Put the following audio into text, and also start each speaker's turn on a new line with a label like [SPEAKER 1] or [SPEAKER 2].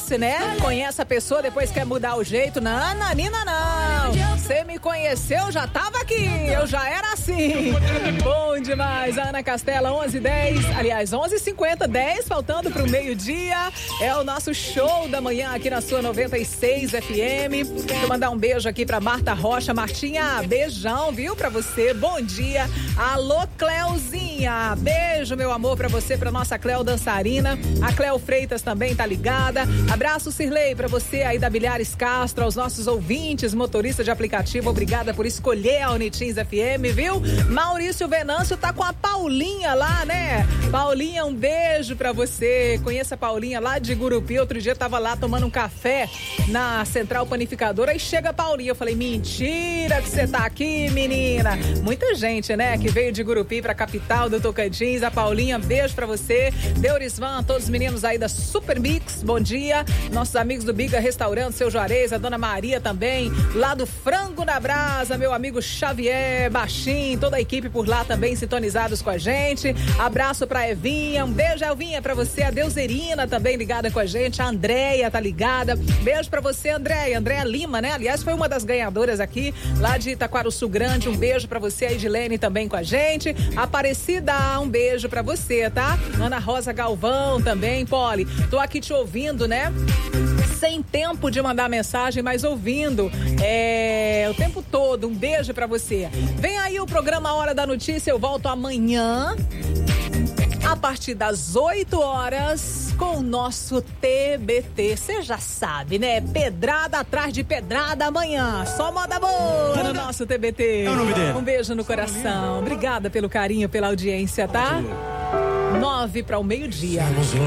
[SPEAKER 1] conhece, né? Conhece a pessoa, depois quer mudar o jeito. Não, Nanina, não. Você me conheceu, já tava aqui. Eu já era assim. Bom demais. Ana Castela, 11h10. Aliás, 11h50, 10 faltando pro meio-dia. É o nosso show da manhã aqui na sua 96 FM. Vou mandar um beijo aqui pra Marta Rocha. Martinha, beijão, viu, pra você. Bom dia. Alô, Cleuzinha. Beijo, meu amor, pra você, pra nossa Cleo dançarina. A Cleo Freitas também tá ligada. Abraço, Cirlei, pra você aí da Bilhares Castro, aos nossos ouvintes, motorista de aplicativo. Obrigada por escolher a Unitins FM, viu? Maurício Venâncio tá com a Paulinha lá, né? Paulinha, um beijo pra você. Conheça a Paulinha lá de Gurupi. Outro dia tava lá tomando um café na Central Panificadora e chega a Paulinha. Eu falei, mentira que você tá aqui, menina. Muita gente, né, que veio de Gurupi pra capital do Tocantins. A Paulinha, beijo pra você. Deurisvan, todos os meninos aí da Super Mix, bom dia. Nossos amigos do Biga Restaurante, seu Juarez, a Dona Maria também, lá do Frango na Brasa, meu amigo Xavier, Baixinho, toda a equipe por lá também sintonizados com a gente. Abraço pra Evinha, um beijo, Elvinha, pra você. A Deuzerina também ligada com a gente. A Andréia tá ligada. Beijo pra você, Andréia. Andréia Lima, né? Aliás, foi uma das ganhadoras aqui, lá de Itaquaruçu Grande. Um beijo pra você. A Edilene também com a gente. Aparecida, um beijo pra você, tá? Ana Rosa Galvão também. Poli, tô aqui te ouvindo, né? Sem tempo de mandar mensagem, mas ouvindo o tempo todo. Um beijo pra você. Vem aí o programa Hora da Notícia. Eu volto amanhã a partir das 8 horas com o nosso TBT. Você já sabe, né? Pedrada atrás de pedrada amanhã. Só moda boa no nosso TBT.
[SPEAKER 2] É o nome dele.
[SPEAKER 1] Um beijo no coração. Obrigada pelo carinho, pela audiência, tá? 9 para o meio-dia.